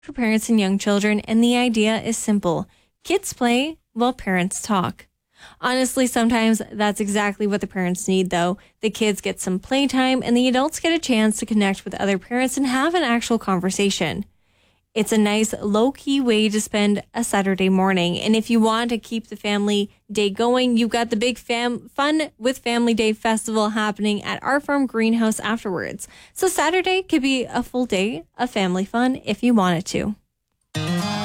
for parents and young children, and the idea is simple. Kids play while parents talk. Honestly, sometimes that's exactly what the parents need, though. The kids get some playtime, and the adults get a chance to connect with other parents and have an actual conversation. It's a nice, low-key way to spend a Saturday morning. And if you want to keep the family day going, you've got the big Fun with Family Day Festival happening at our farm greenhouse afterwards. So Saturday could be a full day of family fun if you wanted to.